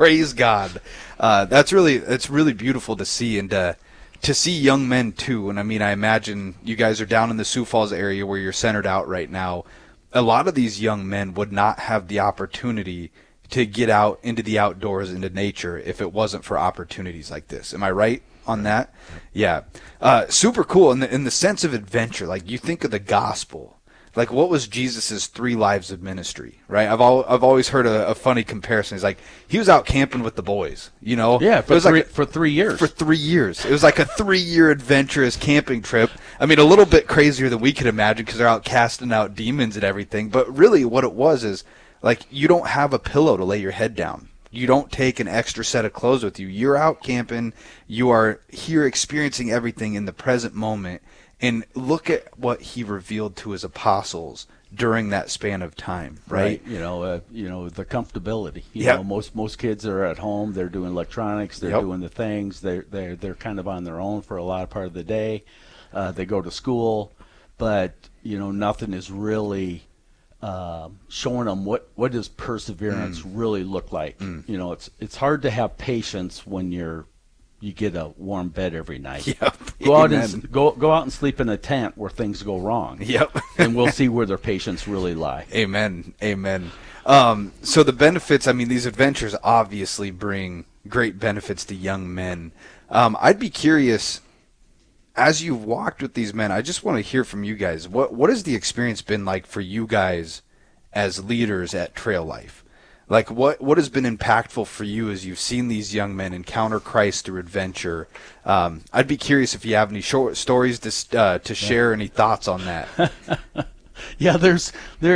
Praise God. It's really beautiful to see, and to see young men too. And I mean, I imagine you guys are down in the Sioux Falls area where you're centered out right now. A lot of these young men would not have the opportunity to get out into the outdoors, into nature, if it wasn't for opportunities like this. Am I right on that? Yeah. Super cool in the sense of adventure. Like, you think of the gospel. Like, what was Jesus's 3 lives of ministry, right? I've always heard a funny comparison. He's like, he was out camping with the boys, you know? Yeah, for 3 years. For 3 years. It was like a 3-year adventurous camping trip. I mean, a little bit crazier than we could imagine because they're out casting out demons and everything. But really what it was is, like, you don't have a pillow to lay your head down. You don't take an extra set of clothes with you. You're out camping. You are here experiencing everything in the present moment. And look at what he revealed to his apostles during that span of time, right? You know, the comfortability. You Yep. know, most kids are at home. They're doing electronics. They're Yep. doing the things. They're kind of on their own for a lot of part of the day. They go to school, but you know, nothing is really showing them what does perseverance really look like. You know, it's hard to have patience when you get a warm bed every night. Yep. Go out Amen. and go out and sleep in a tent where things go wrong. Yep. And we'll see where their patience really lie. Amen. Amen. So the benefits, I mean, these adventures obviously bring great benefits to young men. I'd be curious, as you've walked with these men, I just want to hear from you guys. What has the experience been like for you guys as leaders at Trail Life? Like, what has been impactful for you as you've seen these young men encounter Christ through adventure? I'd be curious if you have any short stories to share, any thoughts on that. Yeah, there's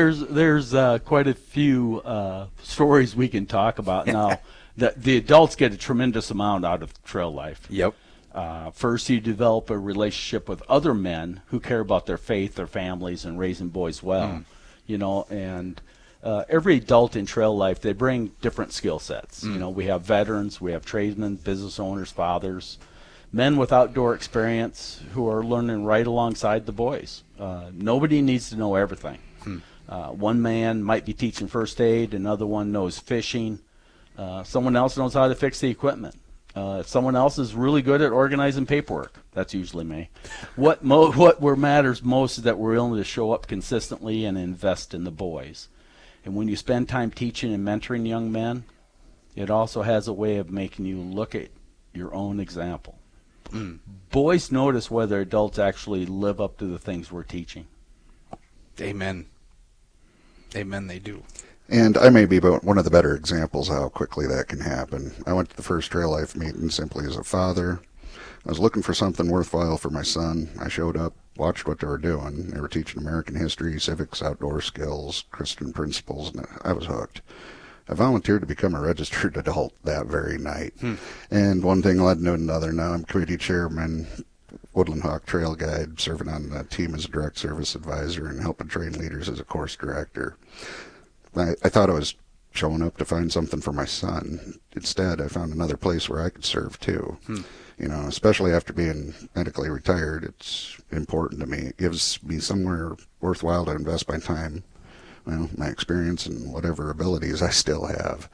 quite a few stories we can talk about now. The adults get a tremendous amount out of Trail Life. Yep. First, you develop a relationship with other men who care about their faith, their families, and raising boys well. You know, and every adult in Trail Life, they bring different skill sets. You know, we have veterans, we have tradesmen, business owners, fathers, men with outdoor experience who are learning right alongside the boys. Nobody needs to know everything. One man might be teaching first aid, another one knows fishing, someone else knows how to fix the equipment. Someone else is really good at organizing paperwork. That's usually me. What matters most is that we're willing to show up consistently and invest in the boys. And when you spend time teaching and mentoring young men, it also has a way of making you look at your own example. Boys notice whether adults actually live up to the things we're teaching. Amen. Amen, they do. And I may be one of the better examples of how quickly that can happen. I went to the first Trail Life meeting simply as a father. I was looking for something worthwhile for my son. I showed up, watched what they were doing. They were teaching American history, civics, outdoor skills, Christian principles, and I was hooked. I volunteered to become a registered adult that very night. And one thing led to another. Now I'm committee chairman, Woodland Hawk Trail Guide, serving on the team as a direct service advisor and helping train leaders as a course director. I thought I was showing up to find something for my son. Instead, I found another place where I could serve too. You know, especially after being medically retired, it's important to me. It gives me somewhere worthwhile to invest my time, well, my experience, and whatever abilities I still have.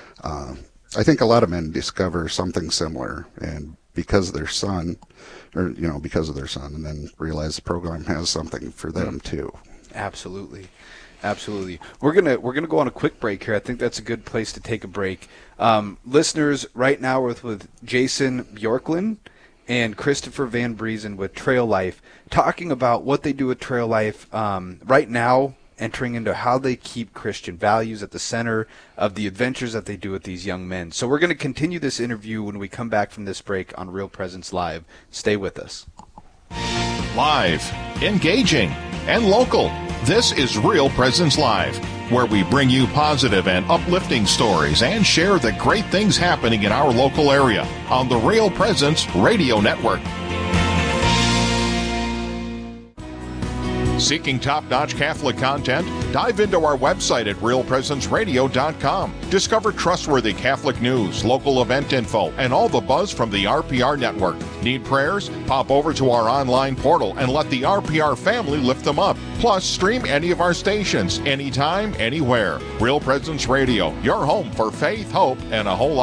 I think a lot of men discover something similar, and because of their son, and then realize the program has something for them too. Absolutely. Absolutely. We're gonna go on a quick break here. I think that's a good place to take a break. Listeners, right now we're with Jason Bjorklund and Christopher Van Briesen with Trail Life, talking about what they do with Trail Life right now, entering into how they keep Christian values at the center of the adventures that they do with these young men. So we're going to continue this interview when we come back from this break on Real Presence Live. Stay with us. Live, engaging, and local. This is Real Presence Live, where we bring you positive and uplifting stories and share the great things happening in our local area on the Real Presence Radio Network. Seeking top-notch Catholic content? Dive into our website at realpresenceradio.com. Discover trustworthy Catholic news, local event info, and all the buzz from the RPR network. Need prayers? Pop over to our online portal and let the RPR family lift them up. Plus, stream any of our stations, anytime, anywhere. Real Presence Radio, your home for faith, hope, and a whole lot